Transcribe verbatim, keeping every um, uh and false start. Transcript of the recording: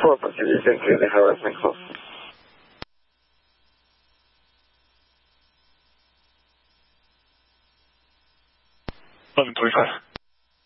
four, proceed into the harassment call. eleven twenty-five.